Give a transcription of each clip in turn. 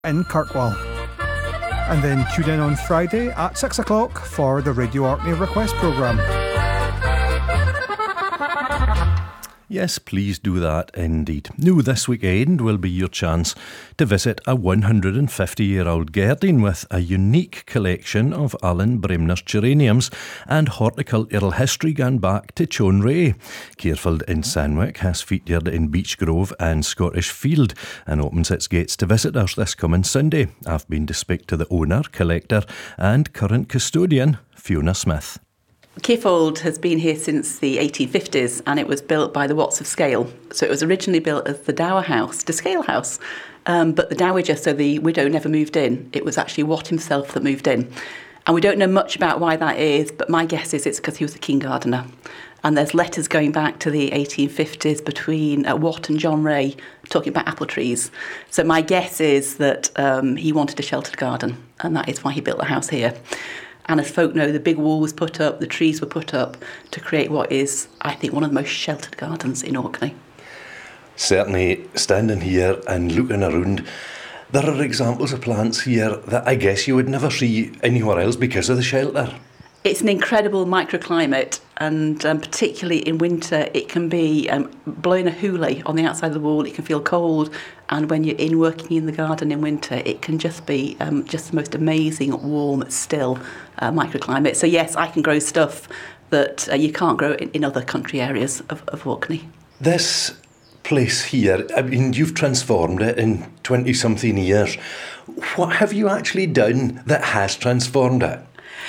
in Kirkwall. And then tune in on Friday at 6 o'clock for the Radio Orkney Request Programme. Yes, please do that indeed. Now, this weekend will be your chance to visit a 150-year-old garden with a unique collection of Alan Bremner's geraniums and horticultural history gone back to Chon Ray. Carefield in Sandwick has featured in Beechgrove and Scottish Field and opens its gates to visitors this coming Sunday. I've been to speak to the owner, collector and current custodian, Fiona Smith. Carefield has been here since the 1850s and it was built by the Watts of Scale. So it was originally built as the Dower House, the Scale House, but the Dowager, so the widow, never moved in. It was actually Watt himself that moved in. And we don't know much about why that is, but my guess is it's because he was a keen gardener. And there's letters going back to the 1850s between Watt and John Ray talking about apple trees. So my guess is that he wanted a sheltered garden and that is why he built the house here. And as folk know, the big wall was put up, the trees were put up to create what is, I think, one of the most sheltered gardens in Orkney. Certainly, standing here and looking around, there are examples of plants here that I guess you would never see anywhere else because of the shelter. It's an incredible microclimate, and particularly in winter, it can be blowing a hoolie on the outside of the wall. It can feel cold, and when you're in working in the garden in winter, it can just be just the most amazing, warm, still microclimate. So yes, I can grow stuff that you can't grow in other country areas of Orkney. This place here, I mean, you've transformed it in 20-something years. What have you actually done that has transformed it?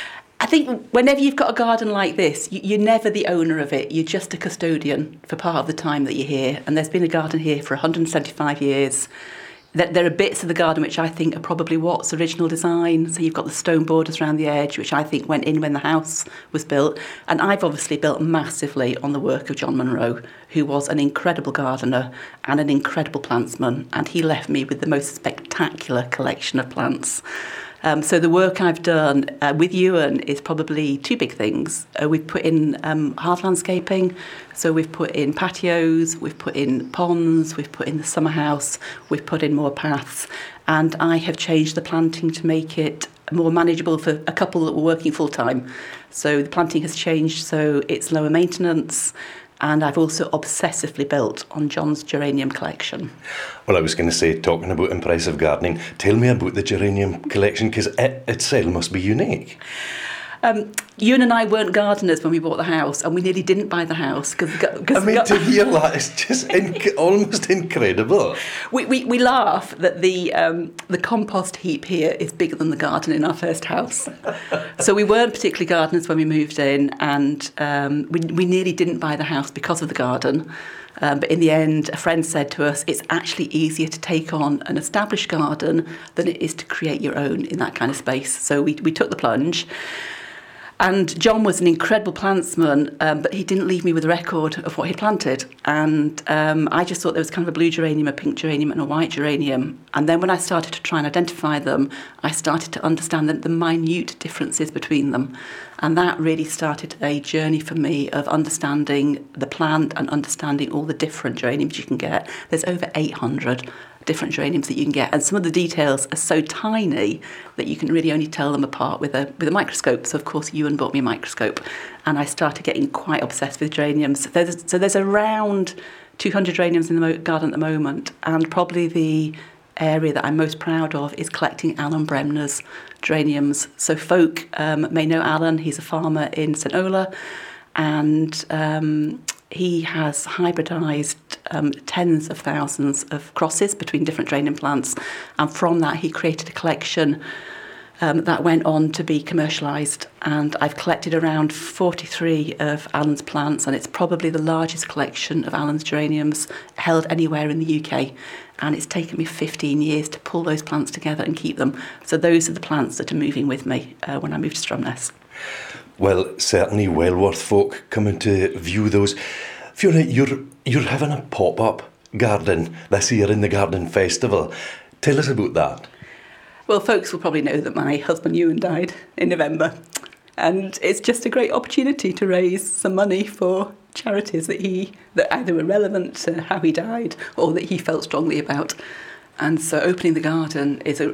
I think whenever you've got a garden like this, you're never the owner of it. You're just a custodian for part of the time that you're here. And there's been a garden here for 175 years. There are bits of the garden which I think are probably Watt's original design. So you've got the stone borders around the edge, which I think went in when the house was built. And I've obviously built massively on the work of John Munro, who was an incredible gardener and an incredible plantsman. And he left me with the most spectacular collection of plants. So the work I've done with Ewan is probably two big things. We've put in hard landscaping, so we've put in patios, we've put in ponds, we've put in the summer house, we've put in more paths, and I have changed the planting to make it more manageable for a couple that were working full-time. So the planting has changed, so it's lower maintenance, and I've also obsessively built on John's geranium collection. Well, I was going to say, talking about impressive gardening, tell me about the geranium collection, because it itself must be unique. Ewan and I weren't gardeners when we bought the house, and we nearly didn't buy the house. To hear that is just almost incredible. We laugh that the compost heap here is bigger than the garden in our first house. So we weren't particularly gardeners when we moved in, and we nearly didn't buy the house because of the garden. But in the end, a friend said to us, it's actually easier to take on an established garden than it is to create your own in that kind of space. So we took the plunge. And John was an incredible plantsman, but he didn't leave me with a record of what he'd planted. And I just thought there was kind of a blue geranium, a pink geranium and a white geranium. And then when I started to try and identify them, I started to understand the minute differences between them. And that really started a journey for me of understanding the plant and understanding all the different geraniums you can get. There's over 800 different geraniums that you can get, and some of the details are so tiny that you can really only tell them apart with a microscope. So of course Ewan bought me a microscope, and I started getting quite obsessed with geraniums. So there's around 200 geraniums in the garden at the moment, and probably the area that I'm most proud of is collecting Alan Bremner's geraniums. So folk may know Alan. He's a farmer in St Ola, and he has hybridised tens of thousands of crosses between different geranium plants, and from that he created a collection that went on to be commercialised. And I've collected around 43 of Alan's plants, and it's probably the largest collection of Alan's geraniums held anywhere in the UK. And it's taken me 15 years to pull those plants together and keep them. So those are the plants that are moving with me when I moved to Stromness. Well, certainly well worth folk coming to view those. Fiona, you're having a pop-up garden this year in the Garden Festival. Tell us about that. Well, folks will probably know that my husband Ewan died in November, and it's just a great opportunity to raise some money for charities that either were relevant to how he died or that he felt strongly about. And so opening the garden is